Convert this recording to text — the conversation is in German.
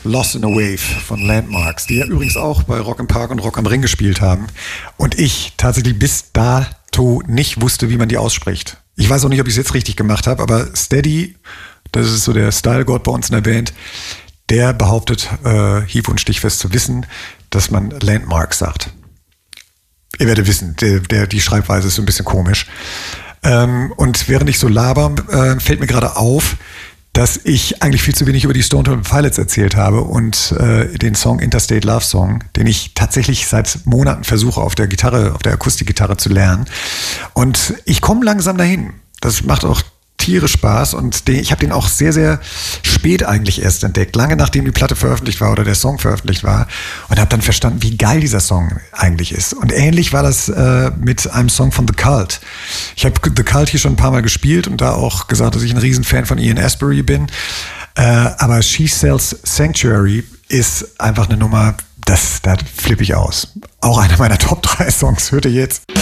Lost in a Wave von Landmarks, die ja übrigens auch bei Rock im Park und Rock am Ring gespielt haben. Und ich tatsächlich bis dato nicht wusste, wie man die ausspricht. Ich weiß auch nicht, ob ich es jetzt richtig gemacht habe, aber Steady, das ist so der Style-Gott bei uns in der Band, der behauptet, hieb- und stichfest zu wissen, dass man Landmarks sagt. Ihr werdet wissen, die Schreibweise ist so ein bisschen komisch. Und während ich so laber, fällt mir gerade auf, dass ich eigentlich viel zu wenig über die Stone Temple Pilots erzählt habe und den Song Interstate Love Song, den ich tatsächlich seit Monaten versuche auf der Gitarre, auf der Akustikgitarre zu lernen. Und ich komme langsam dahin. Das macht auch tierisch Spaß und ich habe den auch sehr, sehr spät eigentlich erst entdeckt, lange nachdem die Platte veröffentlicht war oder der Song veröffentlicht war und habe dann verstanden, wie geil dieser Song eigentlich ist. Und ähnlich war das mit einem Song von The Cult. Ich habe The Cult hier schon ein paar Mal gespielt und da auch gesagt, dass ich ein Riesenfan von Ian Astbury bin. Aber She Sells Sanctuary ist einfach eine Nummer, da flippe ich aus. Auch einer meiner Top 3 Songs, hört ihr jetzt.